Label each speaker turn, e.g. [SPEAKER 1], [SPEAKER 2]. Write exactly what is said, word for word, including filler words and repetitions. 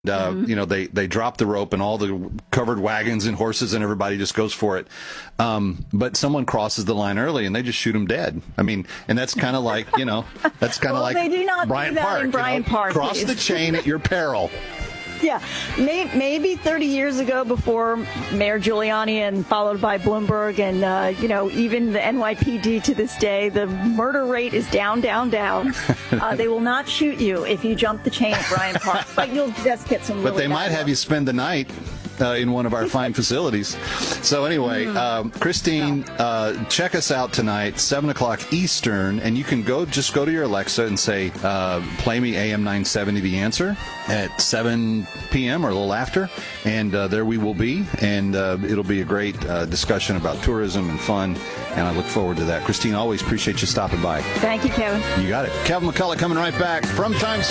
[SPEAKER 1] Uh, mm-hmm. You know, they, they drop the rope and all the covered wagons and horses and everybody just goes for it. Um, but someone crosses the line early and they just shoot them dead. I mean, and that's kind of like, you know, that's kind of
[SPEAKER 2] well,
[SPEAKER 1] like
[SPEAKER 2] they do not
[SPEAKER 1] Bryant
[SPEAKER 2] do that
[SPEAKER 1] Park.
[SPEAKER 2] in Bryant
[SPEAKER 1] you know,
[SPEAKER 2] Park.
[SPEAKER 1] Cross
[SPEAKER 2] please.
[SPEAKER 1] the chain at your peril.
[SPEAKER 2] Yeah, maybe thirty years ago, before Mayor Giuliani and followed by Bloomberg and, uh, you know, even the N Y P D to this day, the murder rate is down, down, down. Uh, they will not shoot you if you jump the chain at Bryant Park, but you'll just get some really
[SPEAKER 1] But they might
[SPEAKER 2] bad
[SPEAKER 1] have
[SPEAKER 2] luck.
[SPEAKER 1] you spend the night uh, in one of our fine facilities. So anyway,
[SPEAKER 2] Mm.
[SPEAKER 1] um, Christine, uh, check us out tonight, seven o'clock Eastern, and you can go just go to your Alexa and say, uh, play me A M nine seventy The Answer at seven p.m. or a little after, and uh, there we will be, and uh, it'll be a great uh, discussion about tourism and fun, and I look forward to that. Christine, always appreciate you stopping by.
[SPEAKER 2] Thank you, Kevin.
[SPEAKER 1] You got it. Kevin McCullough coming right back from Times